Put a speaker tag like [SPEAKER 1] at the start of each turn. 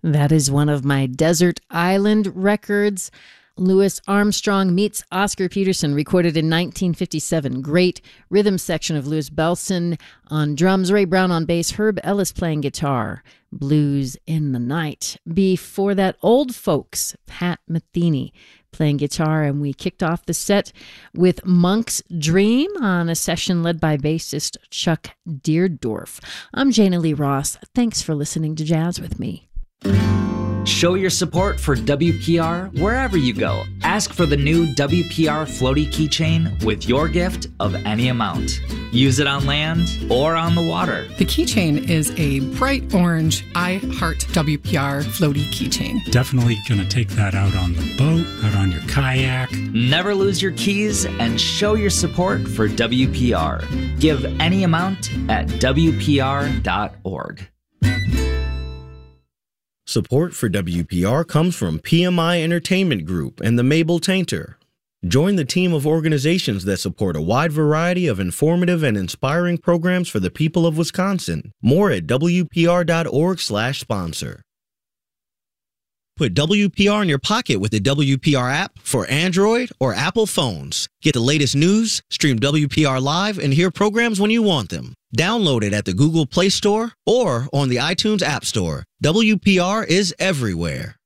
[SPEAKER 1] That is one of my desert island records. Louis Armstrong meets Oscar Peterson, recorded in 1957. Great rhythm section of Louis Bellson on drums, Ray Brown on bass, Herb Ellis playing guitar. Blues in the Night. Before that, Old Folks, Pat Metheny playing guitar, and we kicked off the set with Monk's Dream on a session led by bassist Chuck Deerdorf. I'm Jana Lee Ross. Thanks for listening to Jazz with me.
[SPEAKER 2] Show your support for WPR wherever you go. Ask for the new WPR floaty keychain with your gift of any amount. Use it on land or on the water.
[SPEAKER 3] The keychain is a bright orange I Heart WPR floaty keychain.
[SPEAKER 4] Definitely going to take that out on the boat, out on your kayak.
[SPEAKER 2] Never lose your keys and show your support for WPR. Give any amount at WPR.org.
[SPEAKER 5] Support for WPR comes from PMI Entertainment Group and the Mabel Tainter. Join the team of organizations that support a wide variety of informative and inspiring programs for the people of Wisconsin. More at WPR.org/sponsor. Put WPR in your pocket with the WPR app for Android or Apple phones. Get the latest news, stream WPR live, and hear programs when you want them. Download it at the Google Play Store or on the iTunes App Store. WPR is everywhere.